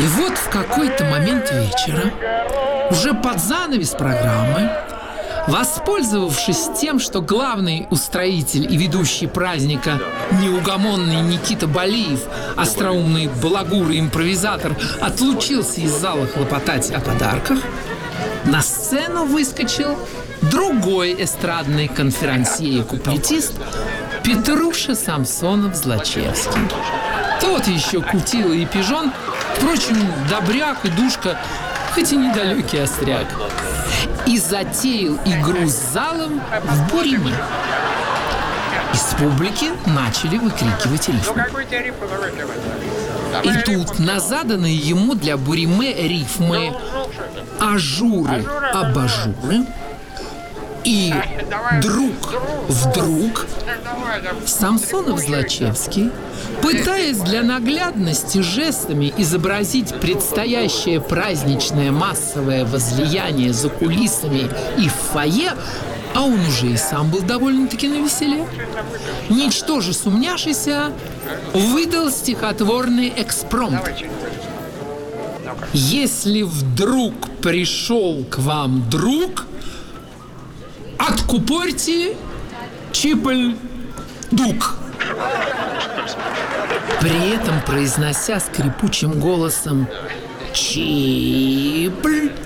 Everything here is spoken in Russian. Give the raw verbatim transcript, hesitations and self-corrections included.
И вот в какой-то момент вечера, уже под занавес программы, воспользовавшись тем, что главный устроитель и ведущий праздника неугомонный Никита Балиев, остроумный балагур и импровизатор, отлучился из зала хлопотать о подарках, на сцену выскочил другой эстрадный конферансье и куплетист Петруша Самсонов-Злачевский. Тот еще кутила и пижон, впрочем, добряк и душка, хоть и недалекий остряк, и затеял игру с залом в буриме. Из публики начали выкрикивать рифмы. И тут на заданные ему для буриме рифмы ажуры, абажуры и друг вдруг Самсонов-Злачевский, пытаясь для наглядности жестами изобразить предстоящее праздничное массовое возлияние за кулисами и в фойе, а он уже и сам был довольно-таки навеселе, ничтоже сумняшися, выдал стихотворный экспромт. «Если вдруг пришел к вам друг, откупорьте чипль-дук». При этом, произнося скрипучим голосом «чипль»,